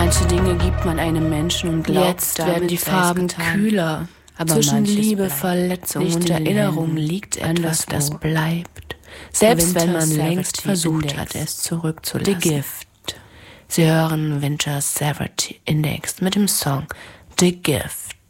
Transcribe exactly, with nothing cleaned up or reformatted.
Manche Dinge gibt man einem Menschen und glaubt, jetzt werden die Farben kühler. Aber zwischen Liebe, bleibt. Verletzung Nicht und in den Erinnerung Händen, liegt etwas, das anderswo. bleibt. Selbst Winter wenn man Severity längst versucht Index. hat, es zurückzulassen. The Gift. Sie hören Winter Severity Index mit dem Song The Gift.